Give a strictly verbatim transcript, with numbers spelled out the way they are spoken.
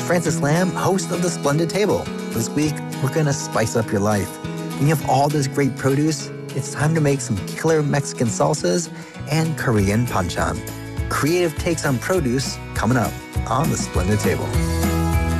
Francis Lam, host of The Splendid Table. This week, we're gonna spice up your life. When you have all this great produce, it's time to make some killer Mexican salsas and Korean banchan. Creative takes on produce coming up on The Splendid Table.